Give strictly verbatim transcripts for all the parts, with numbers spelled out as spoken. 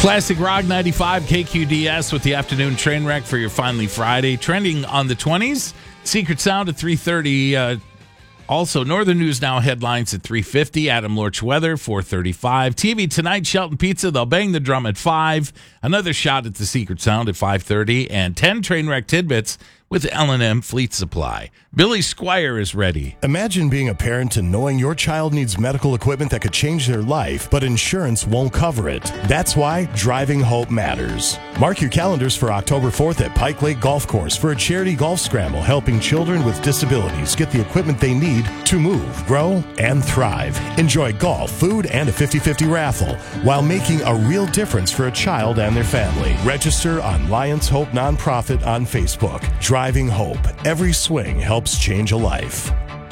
Classic Rock ninety-five K Q D S with the afternoon train wreck for your Finally Friday. Trending on the twenties. Secret Sound at three thirty. Uh, also, Northern News Now headlines at three fifty. Adam Lorch weather, four thirty-five. T V tonight, Shelton Pizza. They'll bang the drum at five. Another shot at the Secret Sound at five thirty. And ten train wreck tidbits with L and M Fleet Supply. Billy Squire is ready. Imagine being a parent and knowing your child needs medical equipment that could change their life, but insurance won't cover it. That's why Driving Hope matters. Mark your calendars for October fourth at Pike Lake Golf Course for a charity golf scramble helping children with disabilities get the equipment they need to move, grow, and thrive. Enjoy golf, food, and a fifty-fifty raffle while making a real difference for a child and their family. Register on Lions Hope Nonprofit on Facebook. Driving Hope. Every swing helps change a life.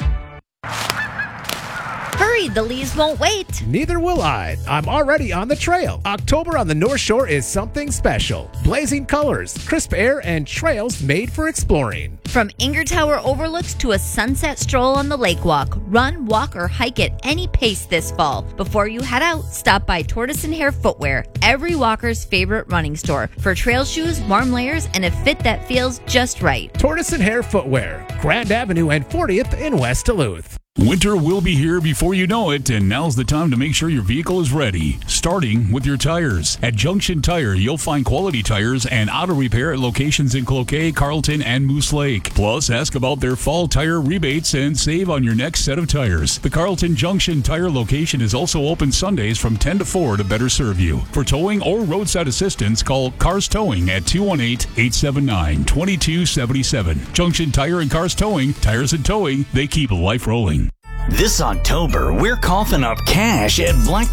Hurry, the leaves won't wait. Neither will I. I'm already on the trail. October on the North Shore is something special. Blazing colors, crisp air, and trails made for exploring. From Inger Tower overlooks to a sunset stroll on the lake walk, run, walk, or hike at any pace this fall. Before you head out, stop by Tortoise and Hare Footwear, every walker's favorite running store, for trail shoes, warm layers, and a fit that feels just right. Tortoise and Hare Footwear, Grand Avenue and fortieth in West Duluth. Winter will be here before you know it, and now's the time to make sure your vehicle is ready, starting with your tires. At Junction Tire, you'll find quality tires and auto repair at locations in Cloquet, Carlton, and Moose Lake. Plus, ask about their fall tire rebates and save on your next set of tires. The Carlton Junction Tire location is also open Sundays from ten to four to better serve you. For towing or roadside assistance, call Cars Towing at two one eight, eight seven nine, two two seven seven. Junction Tire and Cars Towing, tires and towing, they keep life rolling. This October, we're coughing up cash at Black